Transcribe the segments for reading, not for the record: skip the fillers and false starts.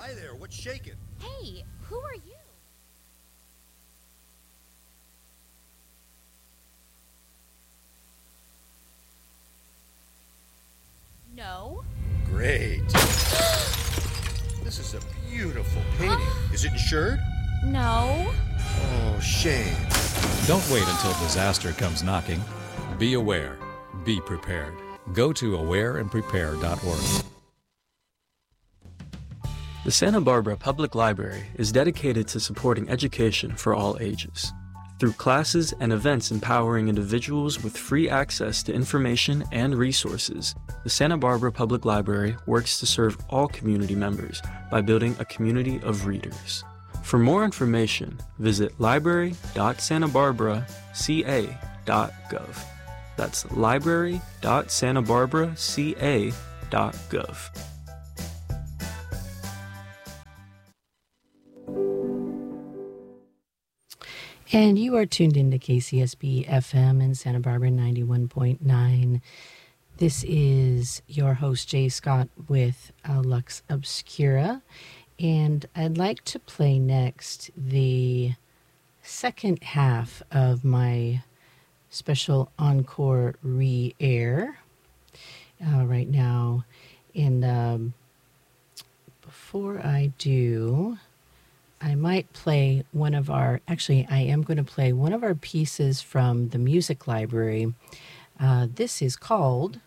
Hi there, what's shaking? Hey, who are you? No. Great. This is a beautiful painting. Is it insured? No. Oh, shame. Don't wait until disaster comes knocking. Be aware. Be prepared. Go to awareandprepare.org. The Santa Barbara Public Library is dedicated to supporting education for all ages. Through classes and events empowering individuals with free access to information and resources, the Santa Barbara Public Library works to serve all community members by building a community of readers. For more information, visit library.santabarbaraca.gov. That's library.santabarbaraca.gov. And you are tuned into KCSB FM in Santa Barbara 91.9. This is your host, Jay Scott, with Lux Obscura. And I'd like to play next the second half of my special encore re-air right now. And before I do, I might play one of our, actually, I am going to play one of our pieces from the music library. This is called,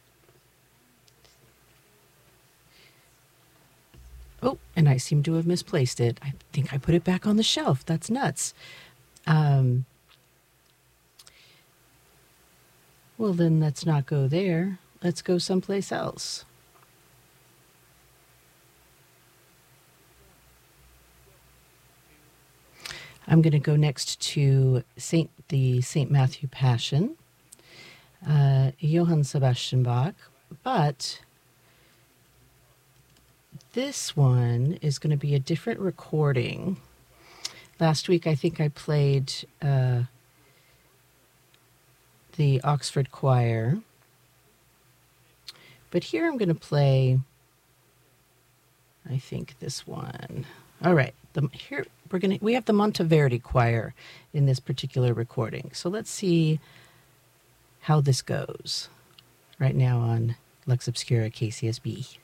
oh, and I seem to have misplaced it. I think I put it back on the shelf. That's nuts. Well, then let's not go there. Let's go someplace else. I'm going to go next to the St. Matthew Passion, Johann Sebastian Bach, but this one is going to be a different recording. Last week, I think I played the Oxford Choir, but here I'm going to play, I think, this one. All right, here we have the Monteverdi Choir in this particular recording. So let's see how this goes right now on Lux Obscura KCSB.